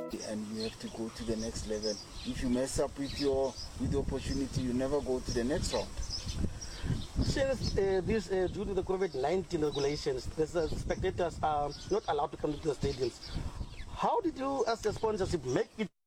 and you have to go to the next level. If you mess up with the opportunity, you never go to the next round. Due to the COVID-19 regulations, the spectators are not allowed to come to the stadiums. How did you, as a sponsorship, make it